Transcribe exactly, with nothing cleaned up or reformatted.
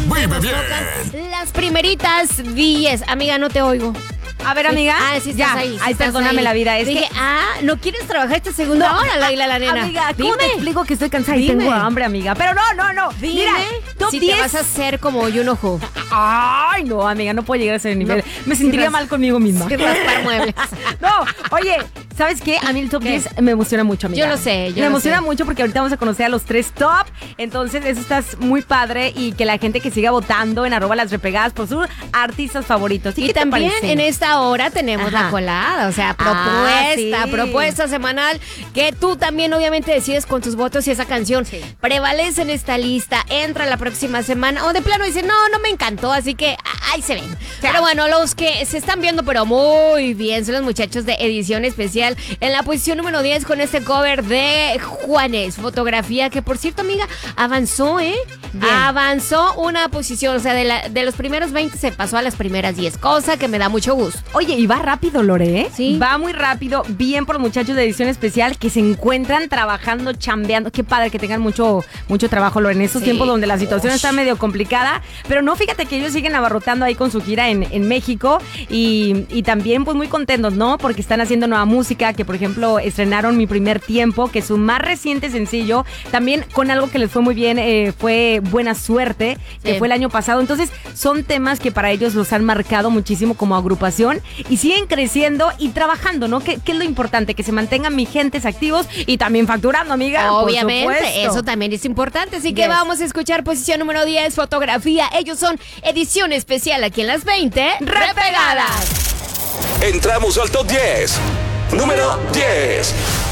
Vive bien. Las primeritas diez. Amiga, no te oigo. A ver, amiga. Ah, sí, estás ya. ahí. Sí, Ay, estás perdóname ahí. la vida. Es Dije, que... ah, ¿no quieres trabajar esta segunda No. hora, Laila, la nena? Amiga, ¿cómo Dime. te explico que estoy cansada y Dime. tengo hambre, amiga? Pero no, no, no. Dime Mira, top si diez. te vas a hacer como Juno Who. Ay, no, amiga, no puedo llegar a ese nivel. No. Me sentiría Ras- mal conmigo misma. Sí, raspar muebles. No, oye, ¿sabes qué? A mí el top ¿Qué? diez me emociona mucho, amiga. Yo lo sé, yo Me lo emociona sé. mucho porque ahorita vamos a conocer a los tres top. Entonces, eso está muy padre y que la gente que siga votando en arroba las repegadas por sus artistas favoritos. Y qué te también parece? en esta hora tenemos Ajá. la colada, o sea, Ah, propuesta, sí. propuesta semanal, que tú también obviamente decides con tus votos si esa canción Sí. prevalece en esta lista, entra la próxima semana, o de plano dicen, no, no me encantó, así que ah, ahí se ven. Pero bueno, los que se están viendo pero muy bien son los muchachos de edición especial en la posición número diez con este cover de Juanes, fotografía, que por cierto, amiga, avanzó, ¿eh? Bien. Avanzó una posición, o sea, de, la- de los primeros veinte se pasó a las primeras diez, cosa que me da mucho gusto. Oye, y va rápido, Lore, ¿eh? Sí. Va muy rápido, bien por los muchachos de edición especial que se encuentran trabajando, chambeando. Qué padre que tengan mucho, mucho trabajo, Lore, en estos Sí. tiempos donde la situación Ush. está medio complicada. Pero no, fíjate que ellos siguen abarrotando ahí con su gira en, en México y, y también pues muy contentos, ¿no? Porque están haciendo nueva música, que por ejemplo estrenaron Mi Primer Tiempo, que es su más reciente sencillo. También con algo que les fue muy bien, eh, fue Buena Suerte, que Sí. fue el año pasado. Entonces son temas que para ellos los han marcado muchísimo como agrupación y siguen creciendo y trabajando, ¿no? ¿Qué, qué es lo importante? Que se mantengan vigentes, activos y también facturando, amiga. por Obviamente, supuesto. eso también es importante. Así que Yes. vamos a escuchar posición número diez, fotografía. Ellos son edición especial aquí en las veinte. Repegadas. Entramos al top diez. Número diez.